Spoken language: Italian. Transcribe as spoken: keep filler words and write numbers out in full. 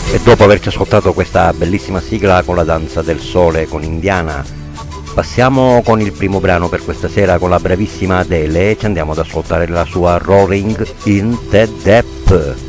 E dopo averci ascoltato questa bellissima sigla con la danza del sole con Indiana, passiamo con il primo brano per questa sera con la bravissima Adele e ci andiamo ad ascoltare la sua Rolling in the Deep.